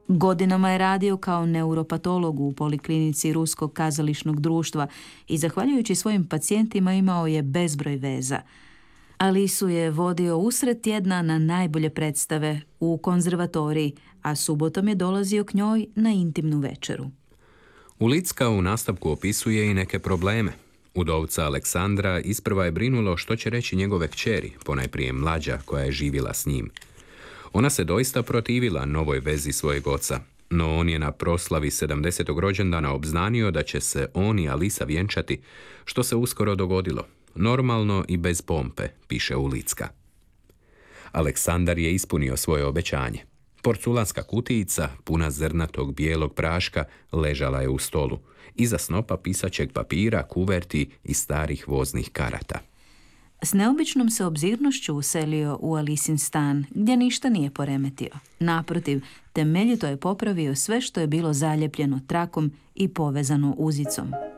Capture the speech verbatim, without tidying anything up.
Godinama je radio kao neuropatolog u poliklinici Ruskog kazališnog društva i zahvaljujući svojim pacijentima imao je bezbroj veza. Alisu je vodio usred tjedna na najbolje predstave u konzervatoriji, a subotom je dolazio k njoj na intimnu večeru. Ulicka u nastavku opisuje i neke probleme. Udovca Aleksandra isprva je brinulo što će reći njegove kćeri, ponajprije mlađa koja je živjela s njim. Ona se doista protivila novoj vezi svojeg oca, no on je na proslavi sedamdesetog rođendana obznanio da će se on i Alisa vjenčati, što se uskoro dogodilo. Normalno i bez pompe, piše Ulicka. Aleksandar je ispunio svoje obećanje. Porculanska kutijica, puna zrnatog bijelog praška, ležala je u stolu. Iza snopa pisaćeg papira, kuverti i starih voznih karata. S neobičnom se obzirnošću uselio u Alisin stan, gdje ništa nije poremetio. Naprotiv, temeljito je popravio sve što je bilo zaljepljeno trakom i povezano uzicom.